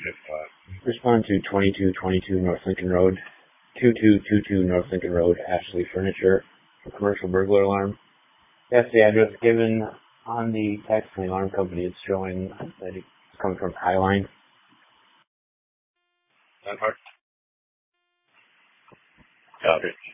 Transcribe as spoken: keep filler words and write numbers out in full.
if, uh... Respond to twenty-two twenty-two North Lincoln Road, two two two two North Lincoln Road, Ashley Furniture, for commercial burglar alarm. That's the address given on the text from the alarm company. It's showing that it's coming from Highline. That part? Copy.